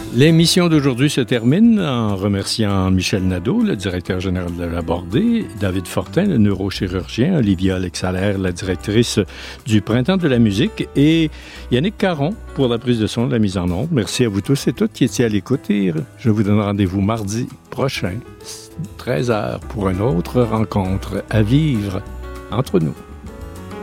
L'émission d'aujourd'hui se termine en remerciant Michel Nadeau, le directeur général de la Bordée, David Fortin, le neurochirurgien, Olivia Alexalaire, la directrice du Printemps de la musique, et Yannick Caron pour la prise de son de la mise en onde. Merci à vous tous et toutes qui étiez à l'écoute et je vous donne rendez-vous mardi prochain, 13h, pour une autre rencontre à vivre entre nous.